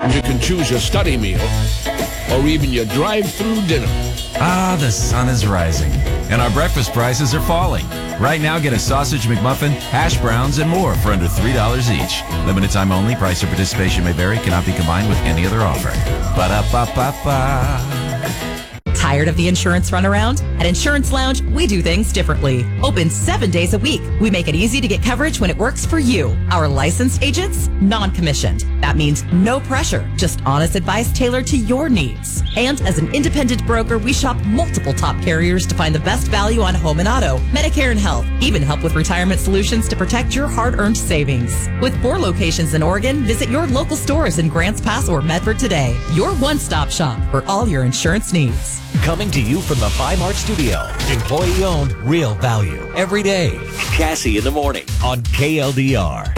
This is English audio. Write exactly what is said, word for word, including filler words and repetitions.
You can choose your study meal or even your drive-through dinner. Ah, the sun is rising, and our breakfast prices are falling. Right now, get a sausage McMuffin, hash browns, and more for under three dollars each. Limited time only. Price or participation may vary. Cannot be combined with any other offer. Ba-da-ba-ba-ba. Tired of the insurance runaround? At Insurance Lounge, we do things differently. Open seven days a week. We make it easy to get coverage when it works for you. Our licensed agents, non-commissioned. That means no pressure, just honest advice tailored to your needs. And as an independent broker, we shop multiple top carriers to find the best value on home and auto, Medicare and health, even help with retirement solutions to protect your hard-earned savings. With four locations in Oregon, visit your local stores in Grants Pass or Medford today. Your one-stop shop for all your insurance needs. Coming to you from the Bi-Mart studio. Employee owned, real value. Every day. Cassie in the morning on K L D R.